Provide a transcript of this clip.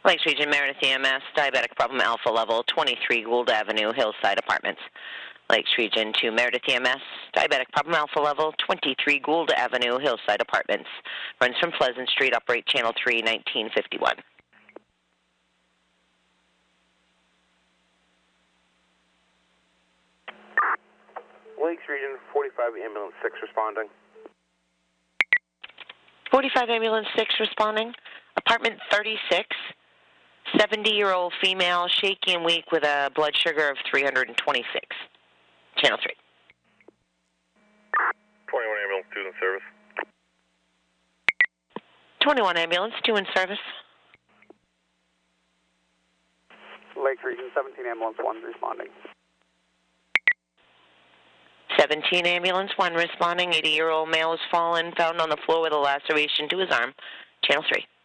Lakes Region Meredith EMS, diabetic problem alpha level, 23 Gould Avenue, Hillside Apartments. Lakes Region 2 Meredith EMS, diabetic problem alpha level, 23 Gould Avenue, Hillside Apartments. Runs from Pleasant Street, operate channel 3, 1951. Lakes Region 45 Ambulance 6 responding. 45 Ambulance 6 responding. Apartment 36, 70-year-old female, shaky and weak with a blood sugar of 326. Channel 3. 21 Ambulance 2 in service. 21 Ambulance 2 in service. Lakes Region 17 Ambulance 1 responding. 17 Ambulance 1 responding. 80-year-old male has fallen, found on the floor with a laceration to his arm. Channel 3.